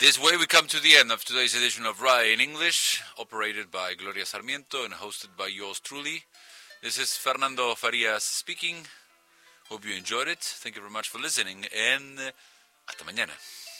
This way we come to the end of today's edition of RAE in English, operated by Gloria Sarmiento and hosted by yours truly. This is Fernando Farias speaking. Hope you enjoyed it. Thank you very much for listening and hasta mañana.